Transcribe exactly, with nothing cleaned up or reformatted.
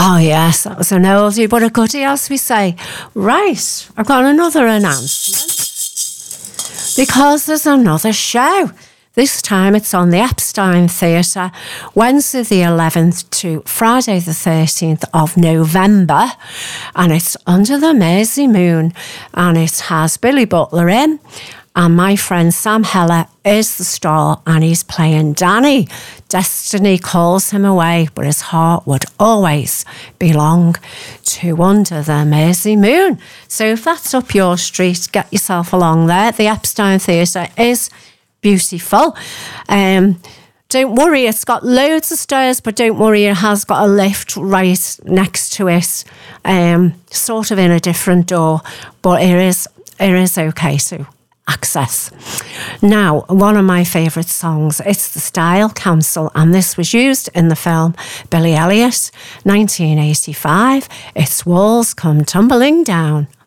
Oh, yes, that was an oldie but a goodie, as we say. Right, I've got another announcement. Because there's another show. This time it's on the Epstein Theatre, Wednesday the eleventh to Friday the thirteenth of November. And it's Under the Mersey Moon. And it has Billy Butler in. And my friend Sam Heller is the star, and he's playing Danny. Destiny calls him away, but his heart would always belong to Under the Mersey Moon. So if that's up your street, get yourself along there. The Epstein Theatre is beautiful. Um, don't worry, it's got loads of stairs, but don't worry, it has got a lift right next to it, um, sort of in a different door, but it is, it is okay to access. Now, one of my favourite songs, it's the Style Council, and this was used in the film Billy Elliot, nineteen eighty-five. It's Walls Come Tumbling Down.